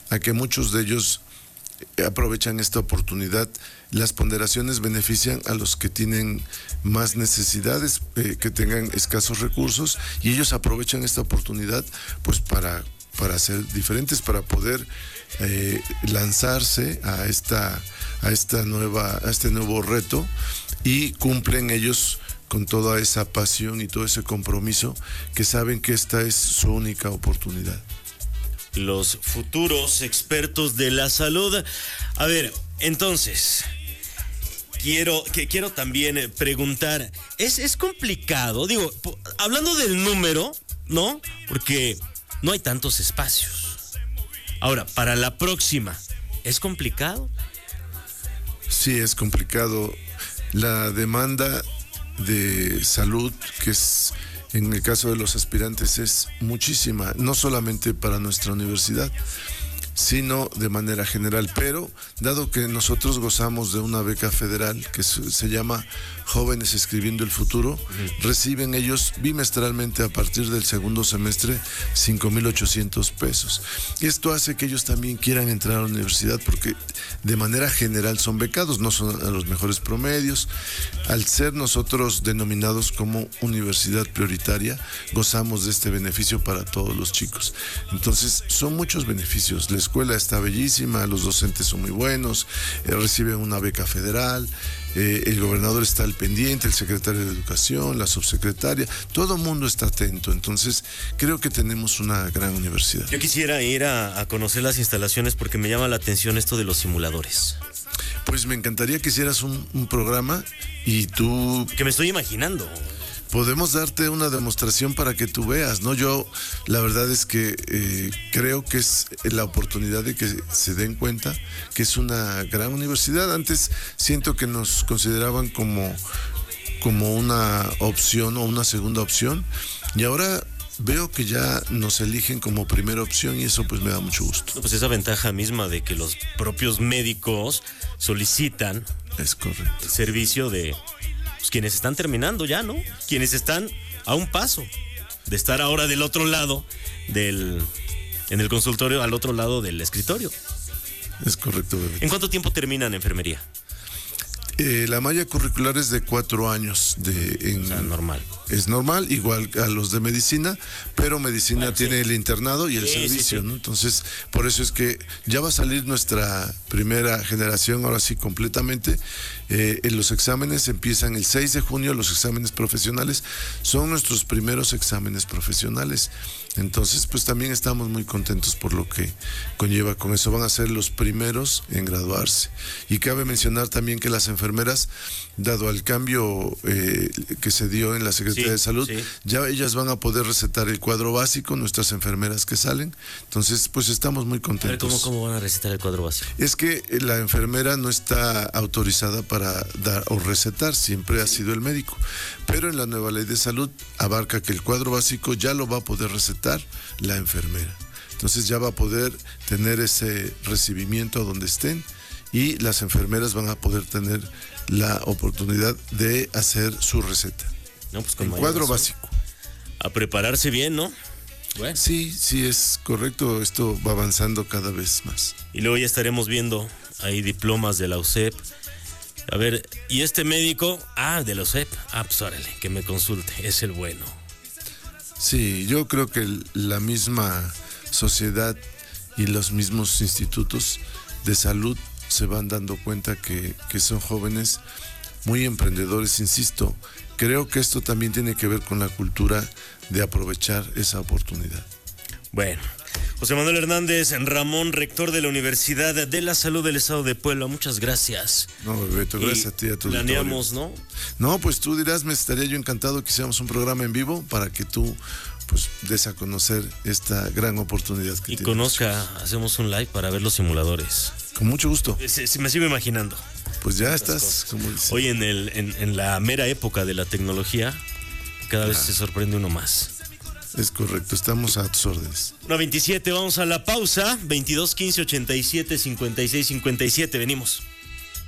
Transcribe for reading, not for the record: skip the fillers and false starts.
a que muchos de ellos aprovechan esta oportunidad. Las ponderaciones benefician a los que tienen más necesidades, que tengan escasos recursos, y ellos aprovechan esta oportunidad pues para ser diferentes, para poder lanzarse a este nuevo reto, y cumplen ellos con toda esa pasión y todo ese compromiso, que saben que esta es su única oportunidad. Los futuros expertos de la salud. A ver, entonces, quiero también preguntar, ¿es complicado? Digo, hablando del número, ¿no? Porque no hay tantos espacios. Ahora, para la próxima, ¿es complicado? Sí, es complicado. La demanda de salud, que es en el caso de los aspirantes, es muchísima, no solamente para nuestra universidad, sino de manera general. Pero dado que nosotros gozamos de una beca federal que se llama Jóvenes Escribiendo el Futuro, reciben ellos bimestralmente a partir del segundo semestre 5,800 pesos. Y esto hace que ellos también quieran entrar a la universidad, porque de manera general son becados, no son a los mejores promedios. Al ser nosotros denominados como universidad prioritaria, gozamos de este beneficio para todos los chicos. Entonces son muchos beneficios. La escuela está bellísima, los docentes son muy buenos, reciben una beca federal, el gobernador está al pendiente, el secretario de Educación, la subsecretaria, todo el mundo está atento. Entonces creo que tenemos una gran universidad. Yo quisiera ir a conocer las instalaciones, porque me llama la atención esto de los simuladores. Pues me encantaría que hicieras un programa, y tú... Que me estoy imaginando. Podemos darte una demostración para que tú veas, ¿no? Yo, la verdad es que creo que es la oportunidad de que se den cuenta que es una gran universidad. Antes siento que nos consideraban como una opción o una segunda opción, y ahora veo que ya nos eligen como primera opción, y eso pues me da mucho gusto. Pues esa ventaja misma de que los propios médicos solicitan, es correcto, el servicio de pues quienes están terminando ya, ¿no? Quienes están a un paso de estar ahora del otro lado en el consultorio, al otro lado del escritorio. Es correcto, bebé. ¿En cuánto tiempo terminan enfermería? La malla curricular es de 4 años. O sea, normal. Es normal, igual a los de medicina, pero medicina tiene el internado y el servicio, ¿no? Entonces, por eso es que ya va a salir nuestra primera generación, ahora sí, completamente. Los exámenes empiezan el 6 de junio, los exámenes profesionales son nuestros primeros exámenes profesionales. Entonces, pues también estamos muy contentos por lo que conlleva con eso. Van a ser los primeros en graduarse. Y cabe mencionar también que las enfermeras, dado el cambio que se dio en la Secretaría de Salud, ya ellas van a poder recetar el cuadro básico, nuestras enfermeras que salen. Entonces, pues estamos muy contentos. A ver, ¿cómo van a recetar el cuadro básico? Es que la enfermera no está autorizada para dar o recetar, siempre ha sido el médico. Pero en la nueva ley de salud abarca que el cuadro básico ya lo va a poder recetar la enfermera. Entonces ya va a poder tener ese recibimiento a donde estén, y las enfermeras van a poder tener la oportunidad de hacer su receta. No, pues con el cuadro básico. A prepararse bien, ¿no? Bueno. Sí, es correcto. Esto va avanzando cada vez más. Y luego ya estaremos viendo ahí diplomas de la USEP. A ver, ¿y este médico? De la USEP. Pues órale, que me consulte, es el bueno. Sí, yo creo que la misma sociedad y los mismos institutos de salud se van dando cuenta que son jóvenes muy emprendedores, insisto. Creo que esto también tiene que ver con la cultura de aprovechar esa oportunidad. Bueno, José Manuel Hernández Ramón, rector de la Universidad de la Salud del Estado de Puebla, muchas gracias. No, Bebeto, gracias a ti, a tu planeamos, ¿no? No, pues tú dirás, me estaría yo encantado que hiciéramos un programa en vivo para que tú pues des a conocer esta gran oportunidad que tienes. Y conozca, hacemos un live para ver los simuladores. Con mucho gusto. Me sigo imaginando. Pues ya estás, como dices. Hoy en la mera época de la tecnología, cada vez se sorprende uno más. Es correcto, estamos a tus órdenes. 1:27, vamos a la pausa. 22 15 87 56 57, venimos.